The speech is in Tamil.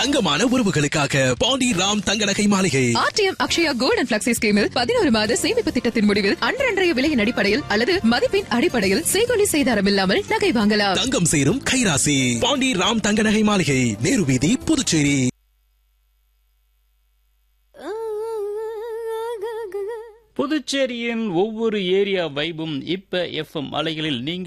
தங்கமான உறவுகளுக்காக பாண்டி ராம் தங்க நகை மாளிகை. RTM Akshaya gold and flexi ஸ்கீமில் 11 மாத சேமிப்பு திட்டத்தின் முடிவில் அன்றைய விலையின் அடிப்படையில் அல்லது மதிப்பின் அடிப்படையில் செய்கூலி செய்தாரம் இல்லாமல் நகை வாங்கலாம். தங்கம் சேரும் கைராசி பாண்டி ராம் தங்க நகை மாளிகை, நேரு வீதி, புதுச்சேரி. புதுச்சேரியின் ஒவ்வொரு ஏரியா வைபும் இப்ப FM அலைகளில் நீங்கள்